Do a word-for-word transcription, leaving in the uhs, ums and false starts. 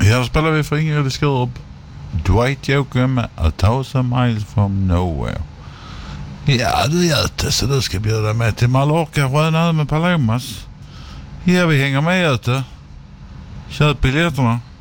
Ja, då spelar vi för Ingrid Skurup. Dwight Yoakam, A Thousand Miles From Nowhere. Ja, du Göte, så du ska bjuda med till Mallorca, Sköna med Palomas. Ja, vi hänger med Göte. Köp biljetterna.